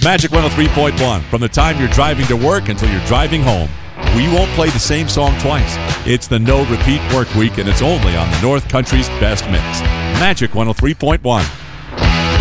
Magic 103.1. From the time you're driving to work until you're driving home, we won't play the same song twice. It's the No Repeat Work Week, and it's only on the North Country's best mix. Magic 103.1.